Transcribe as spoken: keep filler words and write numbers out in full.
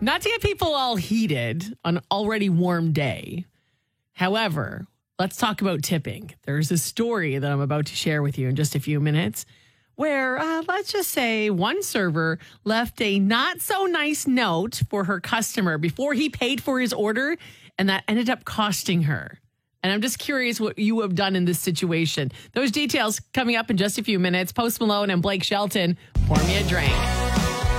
Not to get people all heated on an already warm day. However, let's talk about tipping. There's a story that I'm about to share with you in just a few minutes where, uh, let's just say, one server left a not so nice note for her customer before he paid for his order, and that ended up costing her. And I'm just curious what you have done in this situation. Those details coming up in just a few minutes. Post Malone and Blake Shelton, pour me a drink.